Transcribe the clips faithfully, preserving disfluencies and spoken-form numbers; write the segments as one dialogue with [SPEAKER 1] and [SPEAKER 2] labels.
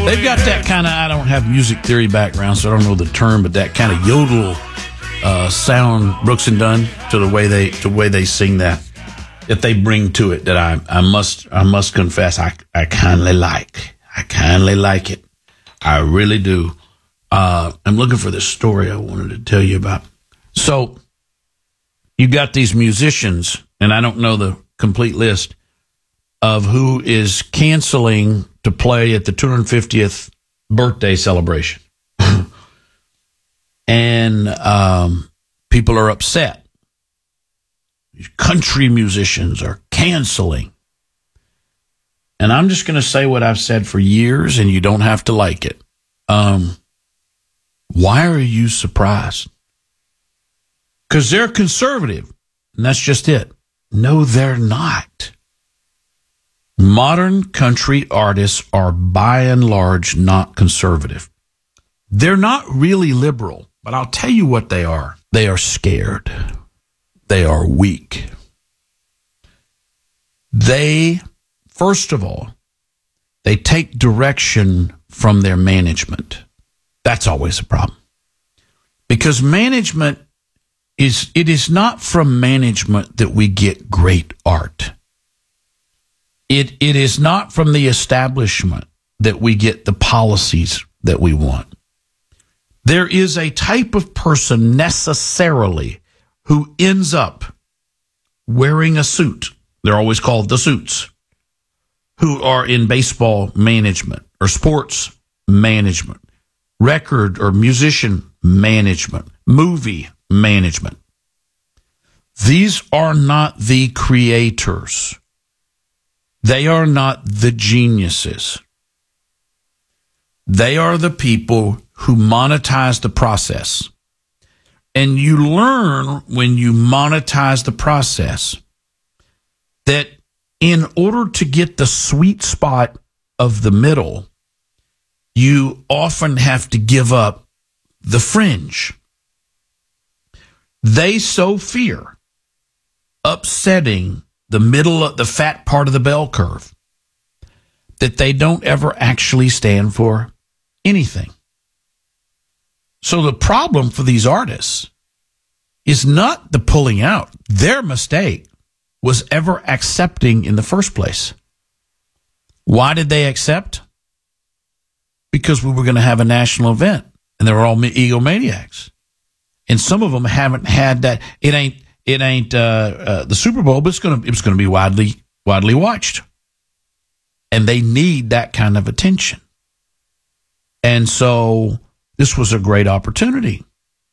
[SPEAKER 1] They've got that kind of, I don't have music theory background, so I don't know the term, but that kind of yodel uh, sound, Brooks and Dunn, to the way they to the way they sing that, that they bring to it, that I I must I must confess I I kindly like. I kindly like it. I really do. Uh, I'm looking for this story I wanted to tell you about. So you got these musicians, and I don't know the complete list of who is canceling to play at the two hundred fiftieth birthday celebration. And um, people are upset. These country musicians are canceling. And I'm just going to say what I've said for years, and you don't have to like it. Um, why are you surprised? Because they're conservative, and that's just it. No, they're not. Modern country artists are by and large not conservative. They're not really liberal, but I'll tell you what they are. They are scared. They are weak. They, first of all, they take direction from their management. That's always a problem. Because management is, it is not from management that we get great art. It it is not from the establishment that we get the policies that we want. There is a type of person necessarily who ends up wearing a suit. They're always called the suits, who are in baseball management or sports management, record or musician management, movie management. These are not the creators. They are not the geniuses. They are the people who monetize the process. And you learn when you monetize the process that in order to get the sweet spot of the middle, you often have to give up the fringe. They so fear upsetting the middle of the fat part of the bell curve that they don't ever actually stand for anything. So the problem for these artists is not the pulling out. Their mistake was ever accepting in the first place. Why did they accept? Because we were going to have a national event, and they were all egomaniacs. And some of them haven't had that. It ain't It ain't uh, uh, the Super Bowl, but it's gonna it's gonna be widely widely watched, and they need that kind of attention. And so this was a great opportunity.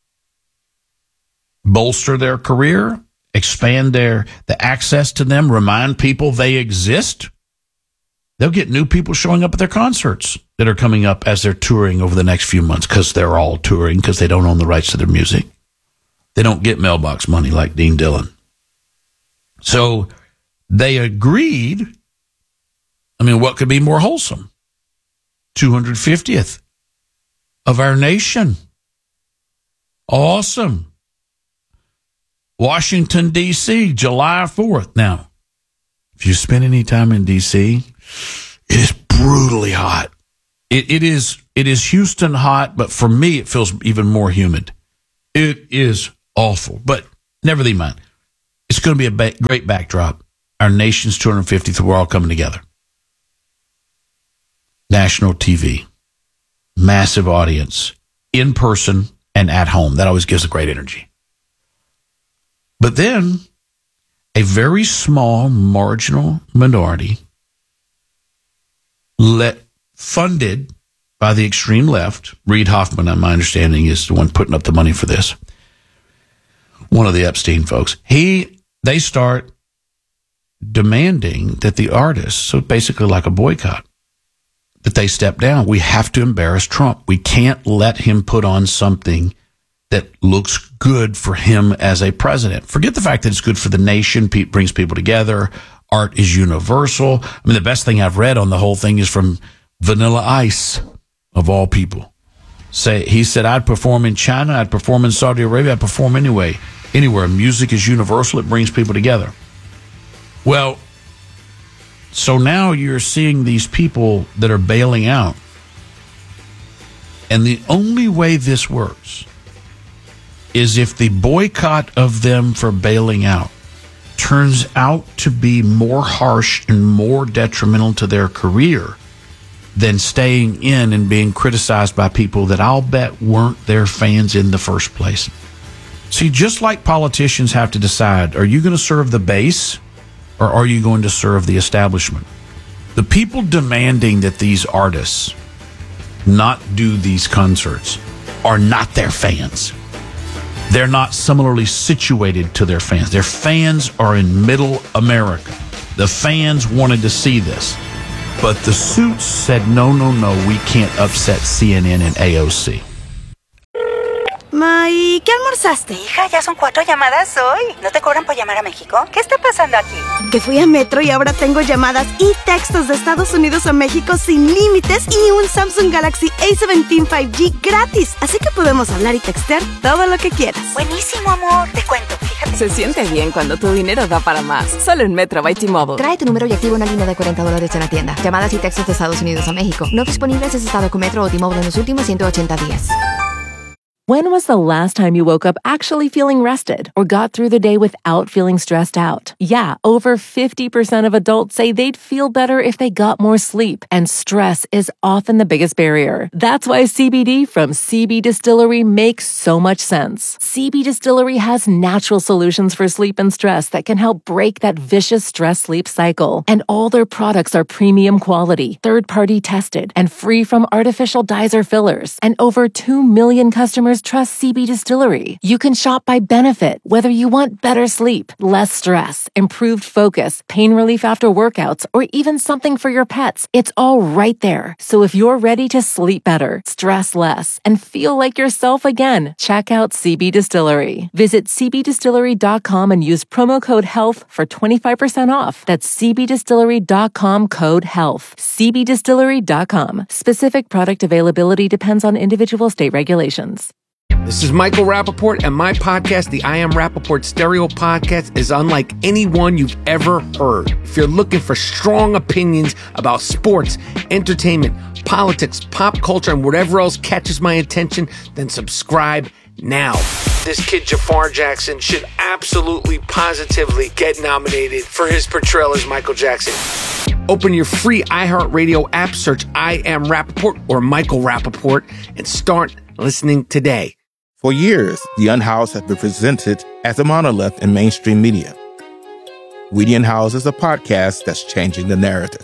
[SPEAKER 1] Bolster their career, expand their the access to them, remind people they exist. They'll get new people showing up at their concerts that are coming up as they're touring over the next few months, because they're all touring because they don't own the rights to their music. They don't get mailbox money like Dean Dillon. So they agreed. I mean, what could be more wholesome? two hundred fiftieth of our nation. Awesome. Washington, D C, July fourth. Now, if you spend any time in D C, it is brutally hot. It, it is, it is Houston hot, but for me, it feels even more humid. It is awful, but never mind. It's going to be a ba- great backdrop. Our nation's two hundred fiftieth, we're all coming together. National T V, massive audience, in person and at home. That always gives a great energy. But then a very small marginal minority let funded by the extreme left. Reid Hoffman, on my understanding, is the one putting up the money for this. One of the Epstein folks. He, they start demanding that the artists, so basically like a boycott, that they step down. We have to embarrass Trump. We can't let him put on something that looks good for him as a president. Forget the fact that it's good for the nation, pe- brings people together. Art is universal. I mean, the best thing I've read on the whole thing is from Vanilla Ice, of all people. Say, he said, I'd perform in China, I'd perform in Saudi Arabia, I'd perform anyway, anywhere. Music is universal. It brings people together. Well, so now you're seeing these people that are bailing out And the only way this works is if the boycott of them for bailing out turns out to be more harsh and more detrimental to their career than staying in and being criticized by people that I'll bet weren't their fans in the first place. See, just like politicians have to decide, are you going to serve the base or are you going to serve the establishment? The people demanding that these artists not do these concerts are not their fans. They're not similarly situated to their fans. Their fans are in middle America. The fans wanted to see this. But the suits said, no, no, no, we can't upset C N N and A O C.
[SPEAKER 2] Ma, ¿y qué almorzaste?
[SPEAKER 3] Hija, ya son cuatro llamadas hoy. ¿No te cobran por llamar a México? ¿Qué está pasando aquí?
[SPEAKER 2] Que fui a Metro y ahora tengo llamadas y textos de Estados Unidos a México sin límites y un Samsung Galaxy A diecisiete cinco G gratis. Así que podemos hablar y textear todo lo que quieras.
[SPEAKER 3] Buenísimo, amor. Te cuento, fíjate.
[SPEAKER 4] Se siente bien cuando tu dinero da para más. Solo en Metro by T-Mobile.
[SPEAKER 5] Trae tu número y activa una línea de cuarenta dólares en la tienda. Llamadas y textos de Estados Unidos a México. No disponibles en estado con Metro o T-Mobile en los últimos ciento ochenta días.
[SPEAKER 4] When was the last time you woke up actually feeling rested or got through the day without feeling stressed out? Yeah, over fifty percent of adults say they'd feel better if they got more sleep, and stress is often the biggest barrier. That's why C B D from C B Distillery makes so much sense. C B Distillery has natural solutions for sleep and stress that can help break that vicious stress-sleep cycle. And all their products are premium quality, third-party tested, and free from artificial dyes or fillers. And over two million customers trust C B Distillery. You can shop by benefit, whether you want better sleep, less stress, improved focus, pain relief after workouts, or even something for your pets. It's all right there. So if you're ready to sleep better, stress less, and feel like yourself again, check out C B Distillery. Visit c b distillery dot com and use promo code HEALTH for twenty-five percent off. That's c b distillery dot com code HEALTH. c b distillery dot com. Specific product availability depends on individual state regulations.
[SPEAKER 6] This is Michael Rappaport, and my podcast, the I Am Rappaport Stereo Podcast, is unlike any one you've ever heard. If you're looking for strong opinions about sports, entertainment, politics, pop culture, and whatever else catches my attention, then subscribe now. This kid, Jafar Jackson, should absolutely, positively get nominated for his portrayal as Michael Jackson. Open your free iHeartRadio app, search I Am Rappaport or Michael Rappaport, and start listening today.
[SPEAKER 7] For years, The Unhoused has been presented as a monolith in mainstream media. We The Unhoused is a podcast that's changing the narrative.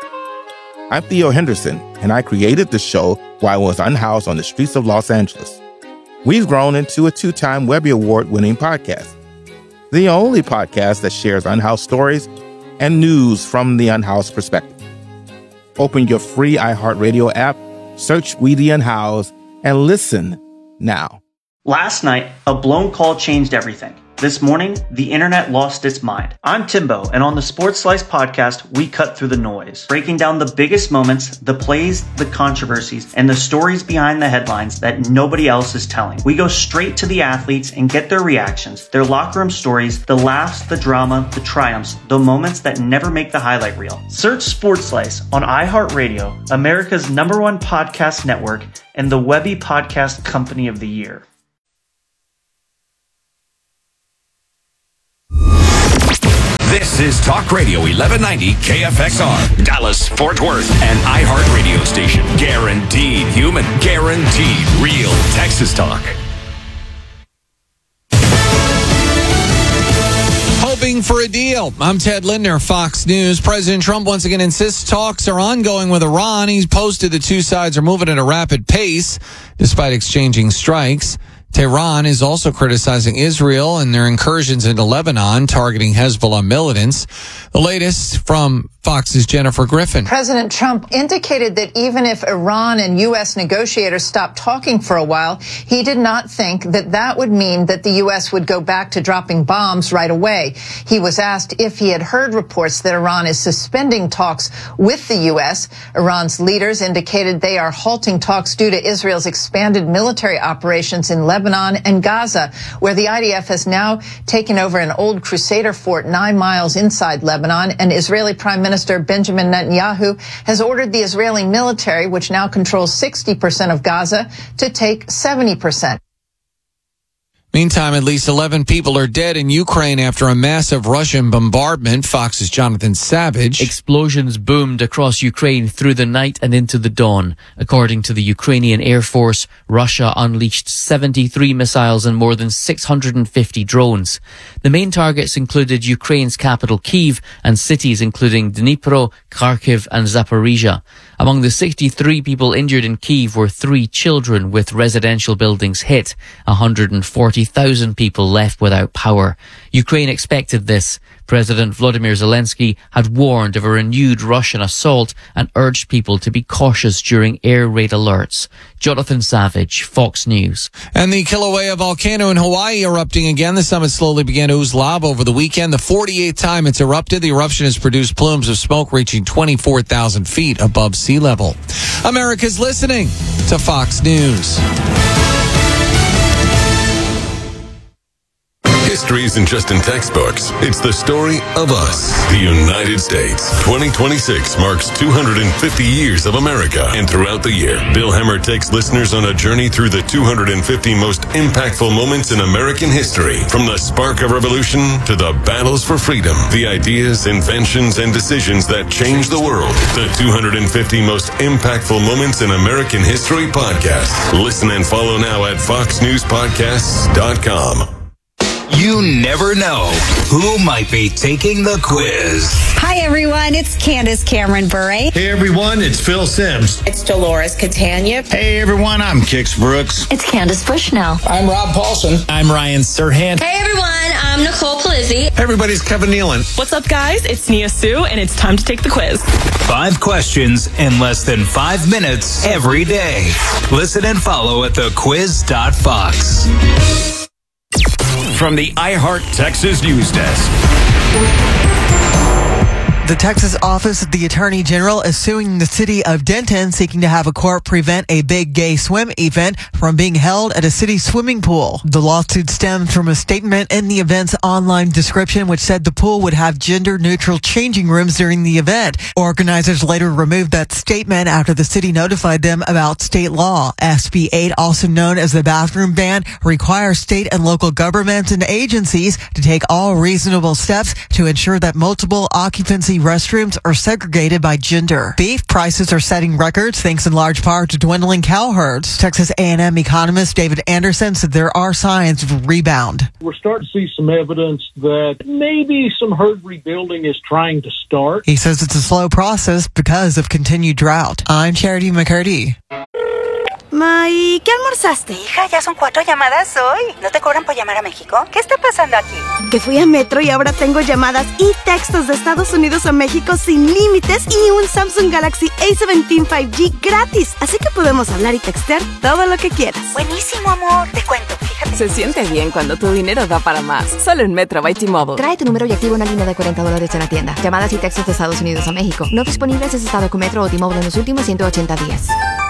[SPEAKER 7] I'm Theo Henderson, and I created the show while I was unhoused on the streets of Los Angeles. We've grown into a two-time Webby Award-winning podcast, the only podcast that shares unhoused stories and news from the unhoused perspective. Open your free iHeartRadio app, search We The Unhoused, and listen now.
[SPEAKER 8] Last night, a blown call changed everything. This morning, the internet lost its mind. I'm Timbo, and on the Sports Slice podcast, we cut through the noise, breaking down the biggest moments, the plays, the controversies, and the stories behind the headlines that nobody else is telling. We go straight to the athletes and get their reactions, their locker room stories, the laughs, the drama, the triumphs, the moments that never make the highlight reel. Search Sports Slice on iHeartRadio, America's number one podcast network, and the Webby Podcast Company of the Year.
[SPEAKER 9] This is Talk Radio eleven ninety K F X R, Dallas, Fort Worth, an iHeart radio station. Guaranteed human, guaranteed real Texas talk.
[SPEAKER 10] Hoping for a deal. I'm Ted Lindner, Fox News. President Trump once again insists talks are ongoing with Iran. He's posted the two sides are moving at a rapid pace despite exchanging strikes. Tehran is also criticizing Israel and their incursions into Lebanon, targeting Hezbollah militants. The latest from Fox's Jennifer Griffin.
[SPEAKER 11] President Trump indicated that even if Iran and U S negotiators stopped talking for a while, he did not think that that would mean that the U S would go back to dropping bombs right away. He was asked if he had heard reports that Iran is suspending talks with the U S. Iran's leaders indicated they are halting talks due to Israel's expanded military operations in Lebanon and Gaza, where the I D F has now taken over an old Crusader fort nine miles inside Lebanon, and Israeli Prime Minister Minister Benjamin Netanyahu has ordered the Israeli military, which now controls sixty percent of Gaza, to take seventy percent.
[SPEAKER 10] Meantime, at least eleven people are dead in Ukraine after a massive Russian bombardment. Fox's Jonathan Savage.
[SPEAKER 12] Explosions boomed across Ukraine through the night and into the dawn. According to the Ukrainian Air Force, Russia unleashed seventy-three missiles and more than six hundred fifty drones. The main targets included Ukraine's capital Kyiv and cities including Dnipro, Kharkiv and Zaporizhia. Among the sixty-three people injured in Kyiv were three children, with residential buildings hit. one hundred forty thousand people left without power. Ukraine expected this. President Volodymyr Zelensky had warned of a renewed Russian assault and urged people to be cautious during air raid alerts. Jonathan Savage, Fox News.
[SPEAKER 10] And the Kilauea volcano in Hawaii erupting again. The summit slowly began to ooze lava over the weekend. The forty-eighth time it's erupted. The eruption has produced plumes of smoke reaching twenty-four thousand feet above sea level. America's listening to Fox News.
[SPEAKER 13] History isn't just in textbooks. It's the story of us, the United States. twenty twenty-six marks two hundred fifty years of America. And throughout the year, Bill Hemmer takes listeners on a journey through the two hundred fifty most impactful moments in American history. From the spark of revolution to the battles for freedom, the ideas, inventions, and decisions that changed the world. The two hundred fifty most impactful moments in American history podcast. Listen and follow now at fox news podcasts dot com.
[SPEAKER 14] You never know who might be taking the quiz.
[SPEAKER 15] Hi, everyone. It's Candace Cameron Bure.
[SPEAKER 16] Hey, everyone. It's Phil Sims.
[SPEAKER 17] It's Dolores Catania.
[SPEAKER 18] Hey, everyone. I'm Kix Brooks.
[SPEAKER 19] It's Candace Bushnell.
[SPEAKER 20] I'm Rob Paulson.
[SPEAKER 21] I'm Ryan Serhant.
[SPEAKER 22] Hey, everyone. I'm Nicole Palizzi.
[SPEAKER 23] Hey, everybody's Kevin Nealon.
[SPEAKER 24] What's up, guys? It's Nia Sue, and it's time to take the quiz.
[SPEAKER 14] Five questions in less than five minutes every day. Listen and follow at the quiz dot fox.
[SPEAKER 9] From the iHeart Texas News Desk.
[SPEAKER 25] The Texas Office of the Attorney General is suing the city of Denton, seeking to have a court prevent a big gay swim event from being held at a city swimming pool. The lawsuit stems from a statement in the event's online description, which said the pool would have gender-neutral changing rooms during the event. Organizers later removed that statement after the city notified them about state law. S B eight, also known as the bathroom ban, requires state and local governments and agencies to take all reasonable steps to ensure that multiple occupancy restrooms are segregated by gender. Beef prices are setting records thanks in large part to dwindling cow herds. Texas A and M economist David Anderson said there are signs of a rebound.
[SPEAKER 26] We're starting to see some evidence that maybe some herd rebuilding is trying to start.
[SPEAKER 25] He says it's a slow process because of continued drought. I'm Charity McCurdy.
[SPEAKER 2] Ma, ¿y qué almorzaste?
[SPEAKER 3] Hija, ya son cuatro llamadas hoy. ¿No te cobran por llamar a México? ¿Qué está pasando aquí?
[SPEAKER 2] Que fui a Metro y ahora tengo llamadas y textos de Estados Unidos a México sin límites y un Samsung Galaxy A diecisiete cinco G gratis. Así que podemos hablar y textear todo lo que quieras.
[SPEAKER 3] Buenísimo, amor. Te cuento, fíjate.
[SPEAKER 27] Se siente bien cuando tu dinero da para más. Solo en Metro by T-Mobile.
[SPEAKER 5] Trae tu número y activa una línea de cuarenta dólares en la tienda. Llamadas y textos de Estados Unidos a México. No disponibles si estado con Metro o T-Mobile en los últimos ciento ochenta días.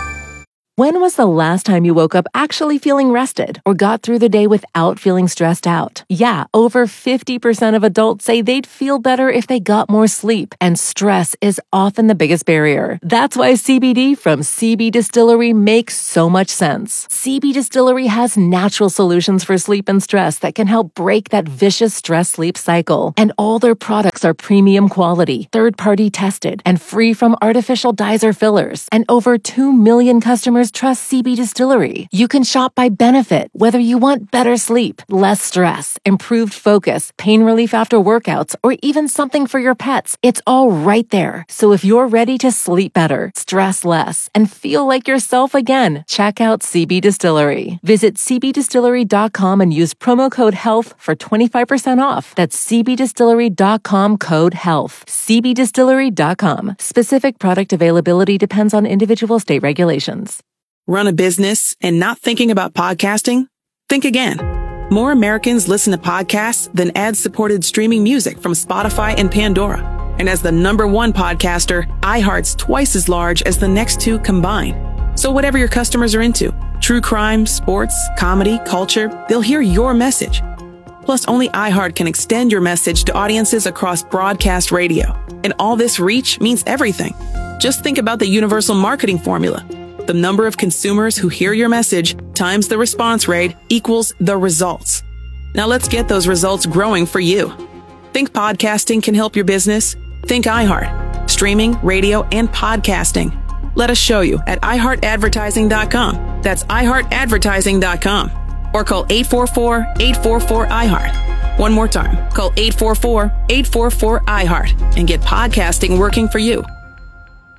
[SPEAKER 4] When was the last time you woke up actually feeling rested or got through the day without feeling stressed out? Yeah, over fifty percent of adults say they'd feel better if they got more sleep, and stress is often the biggest barrier. That's why C B D from C B Distillery makes so much sense. C B Distillery has natural solutions for sleep and stress that can help break that vicious stress-sleep cycle. And all their products are premium quality, third-party tested, and free from artificial dyes or fillers. And over two million customers trust C B Distillery. You can shop by benefit, whether you want better sleep, less stress, improved focus, pain relief after workouts, or even something for your pets. It's all right there. So if you're ready to sleep better, stress less, and feel like yourself again, check out C B Distillery. Visit c b distillery dot com and use promo code HEALTH for twenty-five percent off. That's c b distillery dot com code HEALTH. c b distillery dot com. Specific product availability depends on individual state regulations.
[SPEAKER 28] Run a business and not thinking about podcasting? Think again. More Americans listen to podcasts than ad-supported streaming music from Spotify and Pandora. And as the number one podcaster, iHeart's twice as large as the next two combined. So whatever your customers are into, true crime, sports, comedy, culture, they'll hear your message. Plus, only iHeart can extend your message to audiences across broadcast radio. And all this reach means everything. Just think about the universal marketing formula. The number of consumers who hear your message times the response rate equals the results. Now let's get those results growing for you. Think podcasting can help your business? Think iHeart. Streaming, radio, and podcasting. Let us show you at i heart advertising dot com. That's i heart advertising dot com. Or call eight four four, eight four four, I heart. One more time. Call eight four four, eight four four, I heart and get podcasting working for you.